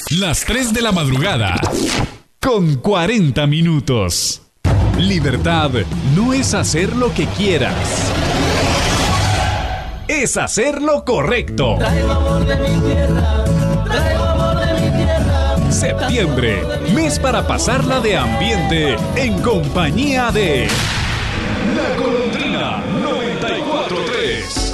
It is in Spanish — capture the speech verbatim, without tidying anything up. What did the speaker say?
Las tres de la madrugada, con cuarenta minutos. Libertad no es hacer lo que quieras. Es hacer lo correcto. Traigo amor de mi tierra, traigo amor de mi tierra. Septiembre, mes para pasarla de ambiente en compañía de La